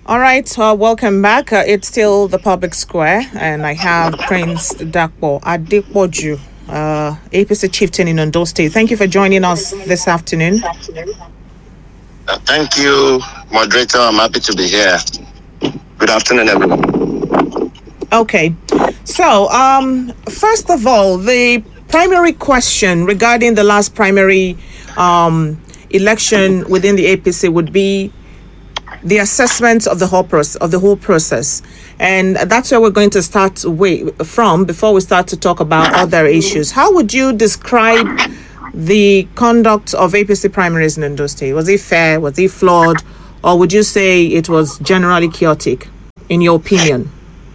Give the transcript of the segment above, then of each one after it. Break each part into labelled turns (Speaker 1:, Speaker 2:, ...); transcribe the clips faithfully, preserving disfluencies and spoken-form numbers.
Speaker 1: All right, uh, welcome back. Uh, it's still the public square, and I have Prince Dapo Adepoju, uh, A P C chieftain in Ondo State. Thank you for joining us this afternoon.
Speaker 2: Uh, thank you, moderator. I'm happy to be here. Good afternoon, everyone.
Speaker 1: Okay, so um, first of all, the primary question regarding the last primary um, election within the A P C would be the assessment of the whole process, of the whole process, and that's where we're going to start way from before we start to talk about other issues. How would you describe the conduct of A P C primaries in Ondo State? Was it fair? Was it flawed? Or would you say it was generally chaotic, in your opinion?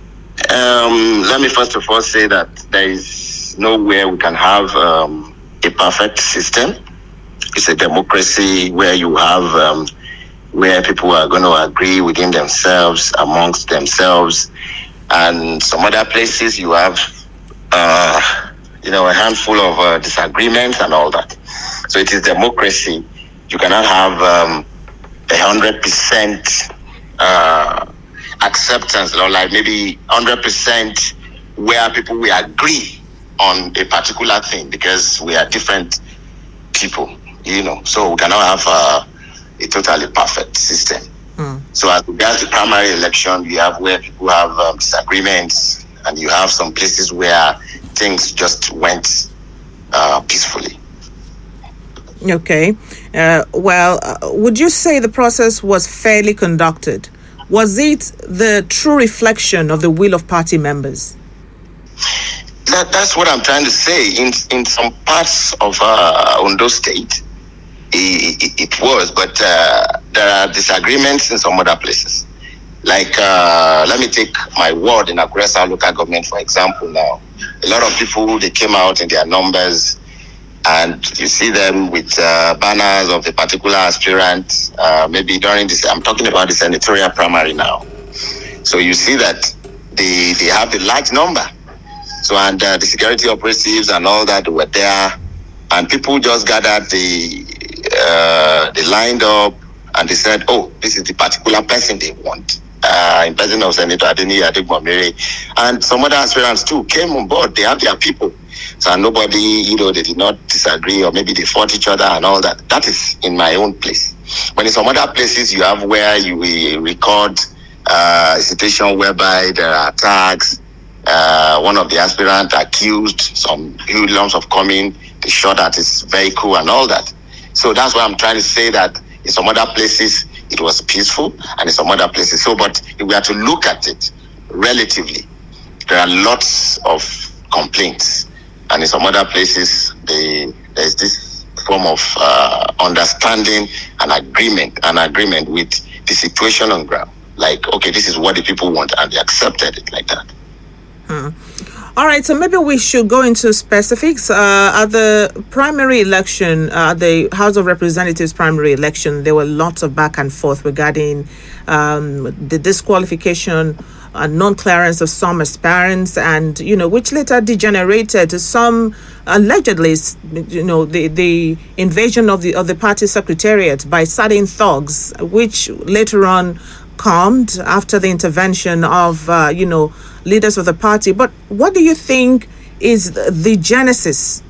Speaker 2: Um, let me first of all say that there is nowhere we can have um, a perfect system. It's a democracy where you have um, where people are going to agree within themselves, amongst themselves, and some other places you have, uh, you know, a handful of uh, disagreements and all that. So it is democracy. You cannot have um, a hundred percent uh, acceptance, or like maybe hundred percent where people will agree on a particular thing because we are different people, you know. So we cannot have uh, a totally perfect system. Mm. So as regards the primary election, you have where people have um, disagreements, and you have some places where things just went uh, peacefully.
Speaker 1: Okay. Uh, well, uh, would you say the process was fairly conducted? Was it the true reflection of the will of party members?
Speaker 2: That, that's what I'm trying to say. In in some parts of uh, Ondo State, it, it, it was, but uh, there are disagreements in some other places. Like, uh, let me take my ward in Akure South local government, for example, now. A lot of people, they came out in their numbers, and you see them with uh, banners of a particular aspirant, uh, maybe during this, I'm talking about the senatorial primary now. So you see that they, they have a large number. So, and uh, the security operatives and all that were there, and people just gathered, the, uh, they lined up, and they said, oh, this is the particular person they want. Uh, in person of Senator Adeni Adegbomere, and some other aspirants too came on board. They have their people. So nobody, you know, they did not disagree, or maybe they fought each other and all that. That is in my own place. But in some other places, you have where you will record uh, a situation whereby there are attacks. Uh, one of the aspirants accused some hoodlums of coming, they shot at his vehicle and all that. So that's why I'm trying to say that in some other places, it was peaceful, and in some other places. So, but if we are to look at it relatively, there are lots of complaints. And in some other places, they, there's this form of uh, understanding and agreement, an agreement with the situation on ground. Like, okay, this is what the people want, and they accepted it like that.
Speaker 1: Hmm. All right, so maybe we should go into specifics. Uh, at the primary election, uh, the House of Representatives primary election, there were lots of back and forth regarding um, the disqualification, uh, non-clearance of some aspirants, and, you know, which later degenerated to some, allegedly, you know, the, the invasion of the, of the party secretariat by certain thugs, which later on calmed after the intervention of, uh, you know, leaders of the party. But what do you think is the genesis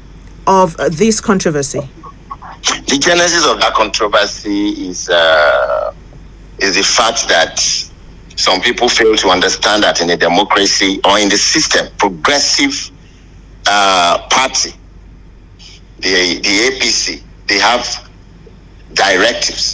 Speaker 1: of this controversy?
Speaker 2: The genesis of that controversy is uh, is the fact that some people fail to understand that in a democracy or in the system, progressive uh, party, the the A P C, they have directives.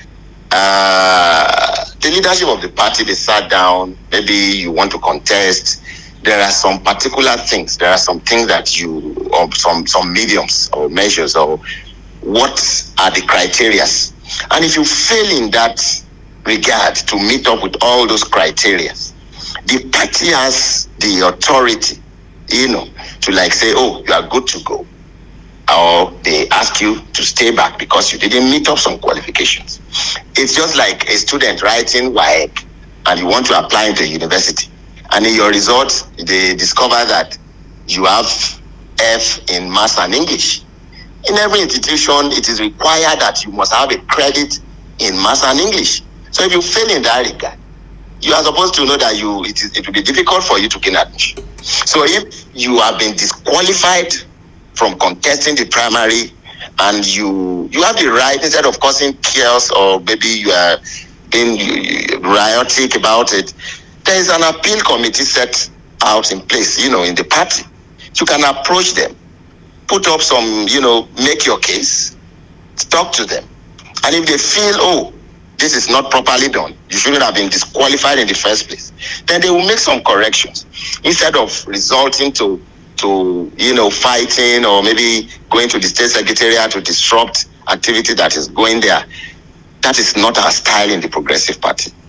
Speaker 2: Uh, the leadership of the party, they sat down, maybe you want to contest, there are some particular things, there are some things that you, or some, some mediums or measures, or what are the criteria. And if you fail in that regard to meet up with all those criteria, the party has the authority, you know, to like say, oh, you are good to go. Or they ask you to stay back because you didn't meet up some qualifications. It's just like a student writing W A E C and you want to apply into a university. And in your results, they discover that you have F in Maths and English. In every institution, it is required that you must have a credit in Maths and English. So So if you fail in that regard, you are supposed to know that you it, is, it will be difficult for you to gain admission. So if you have been disqualified from contesting the primary, and you you have the right, instead of causing chaos or maybe you are being riotic about it, there is an appeal committee set out in place, you know, in the party. You can approach them, put up some, you know, make your case, talk to them. And if they feel, oh, this is not properly done, you shouldn't have been disqualified in the first place, then they will make some corrections instead of resulting to to, you know, fighting or maybe going to the state secretariat to disrupt activity that is going there. That is not our style in the Progressive Party.